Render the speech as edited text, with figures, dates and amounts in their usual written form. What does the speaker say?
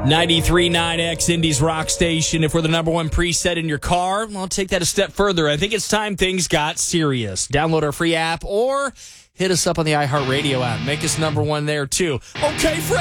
93.9 X Indies Rock Station. If we're the number one preset in your car, well, take that a step further. I think it's time things got serious. Download our free app or hit us up on the iHeartRadio app. Make us number one there, too. Okay, Fred.